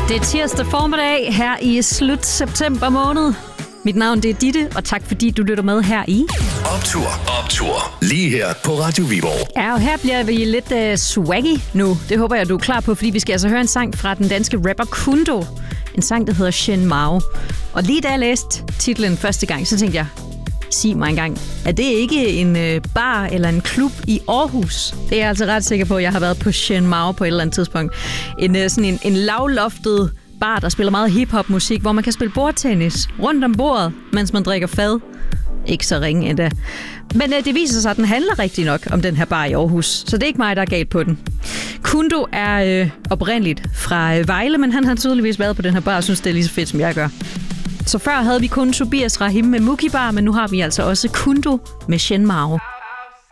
Det er tirsdag formiddag her i slut september måned. Mit navn det er Ditte, og tak fordi du lytter med her i Optur. Lige her på Radio Viborg. Ja, og her bliver vi lidt swaggy nu. Det håber jeg, du er klar på, fordi vi skal altså høre en sang fra den danske rapper Kundo. En sang, der hedder Shen Mao. Og lige da jeg læste titlen første gang, så tænkte jeg, sig mig engang, er det ikke en bar eller en klub i Aarhus? Det er jeg altså ret sikker på, at jeg har været på Shen Mao på et eller andet tidspunkt. En lavloftet bar, der spiller meget hiphop-musik, hvor man kan spille bordtennis rundt om bordet, mens man drikker fad. Ikke så ringe endda. Men det viser sig, at den handler rigtig nok om den her bar i Aarhus, så det er ikke mig, der er galt på den. Kundo er oprindeligt fra Vejle, men han har tydeligvis været på den her bar og synes, det er lige så fedt, som jeg gør. Så før havde vi kun Tobias Rahim med Muki Bar, men nu har vi altså også Kundo med Shen Mao.